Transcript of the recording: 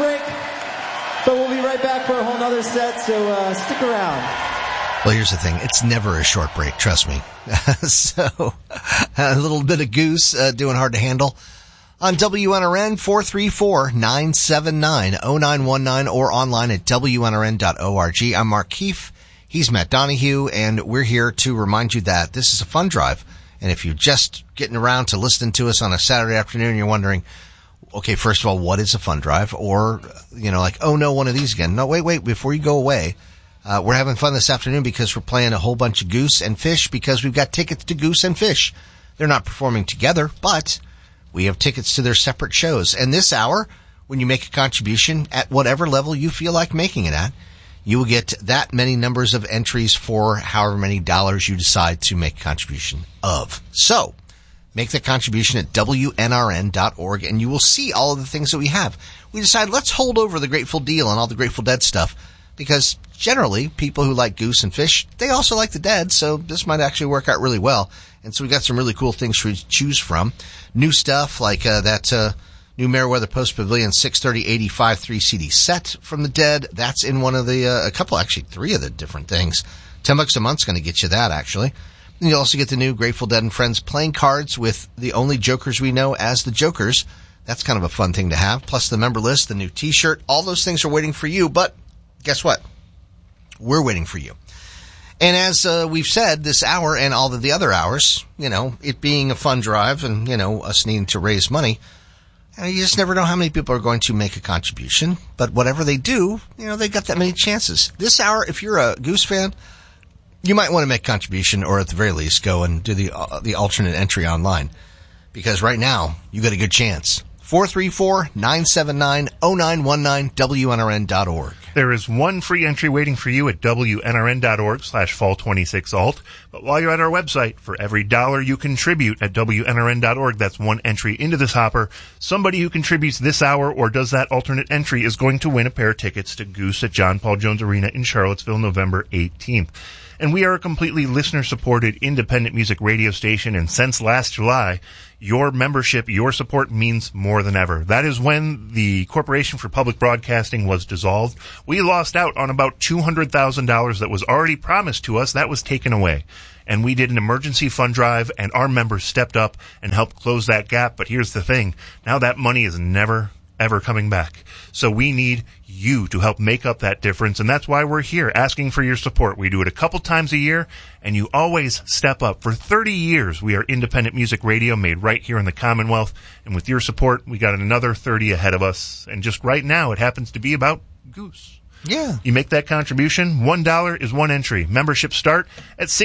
break, but we'll be right back for a whole nother set, so stick around. Well, here's the thing. It's never a short break, trust me. So, a little bit of Goose doing Hard to Handle on WNRN 434-979-0919 or online at WNRN.org. I'm Mark Keefe. He's Matt Donahue, and we're here to remind you that this is a fun drive. And if you're just getting around to listening to us on a Saturday afternoon, you're wondering, okay, first of all, what is a fun drive? Or, like, oh no, one of these again. No, wait, before you go away, we're having fun this afternoon because we're playing a whole bunch of Goose and Fish because we've got tickets to Goose and Fish. They're not performing together, but we have tickets to their separate shows. And this hour, when you make a contribution at whatever level you feel like making it at, you will get that many numbers of entries for however many dollars you decide to make a contribution of. So, make the contribution at WNRN.org and you will see all of the things that we have. We decided let's hold over the Grateful Deal and all the Grateful Dead stuff because generally people who like Goose and Fish, they also like the Dead, so this might actually work out really well. And so we got some really cool things for you to choose from. New stuff like that new Meriwether Post Pavilion 630-85 3-CD set from the Dead. That's in one of the, three of the different things. $10 a month's going to get you that, actually. And you'll also get the new Grateful Dead and Friends playing cards with the only Jokers we know as the Jokers. That's kind of a fun thing to have. Plus the member list, the new t-shirt. All those things are waiting for you, but guess what? We're waiting for you. And as we've said, this hour and all of the other hours, it being a fun drive and, us needing to raise money, you just never know how many people are going to make a contribution. But whatever they do, they got that many chances. This hour, if you're a Goose fan, you might want to make a contribution or at the very least go and do the alternate entry online. Because right now, you got a good chance. 434-979-0919, WNRN.org. There is one free entry waiting for you at WNRN.org/fall26alt. But while you're at our website, for every $1 you contribute at WNRN.org, that's one entry into this hopper. Somebody who contributes this hour or does that alternate entry is going to win a pair of tickets to Goose at John Paul Jones Arena in Charlottesville, November 18th. And we are a completely listener-supported independent music radio station, and since last July, your membership, your support means more than ever. That is when the Corporation for Public Broadcasting was dissolved. We lost out on about $200,000 that was already promised to us. That was taken away. And we did an emergency fund drive, and our members stepped up and helped close that gap. But here's the thing. Now that money is never, ever coming back. So we need you to help make up that difference, and that's why we're here asking for your support. We do it a couple times a year, and you always step up. For 30 years, we are independent music radio made right here in the Commonwealth, and with your support, we got another 30 ahead of us, and just right now, it happens to be about Goose. Yeah. You make that contribution, $1 is one entry. Memberships start at